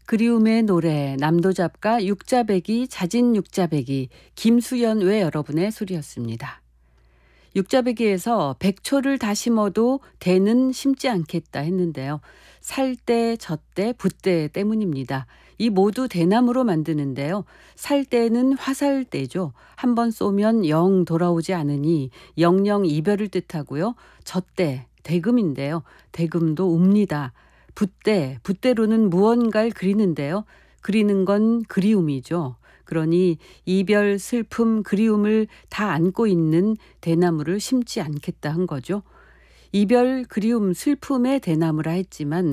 그리움의 노래 남도잡가 육자배기 자진 육자배기 김수연 외 여러분의 소리였습니다. 육자배기에서 백초를 다 심어도 대는 심지 않겠다 했는데요. 살대, 젖대, 붓대 때문입니다. 이 모두 대나무로 만드는데요. 살대는 화살대죠. 한번 쏘면 영 돌아오지 않으니 영영 이별을 뜻하고요. 젖대, 대금인데요. 대금도 웁니다. 붓대로는 무언가를 그리는데요. 그리는 건 그리움이죠. 그러니 이별, 슬픔, 그리움을 다 안고 있는 대나무를 심지 않겠다 한 거죠. 이별, 그리움, 슬픔의 대나무라 했지만